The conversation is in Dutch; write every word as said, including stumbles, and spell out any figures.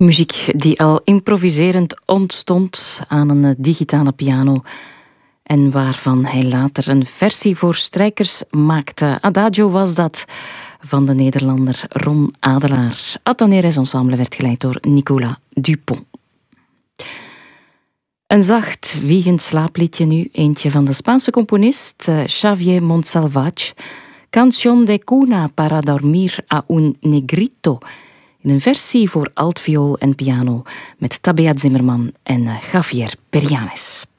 Muziek die al improviserend ontstond aan een digitale piano en waarvan hij later een versie voor strijkers maakte. Adagio was dat, van de Nederlander Ron Adelaar. Ataneres Ensemble werd geleid door Nicolas Dupont. Een zacht, wiegend slaapliedje nu, eentje van de Spaanse componist Xavier Montsalvatge. Canción de cuna para dormir a un negrito. In een versie voor altviool en piano met Tabea Zimmerman en Javier Perianes.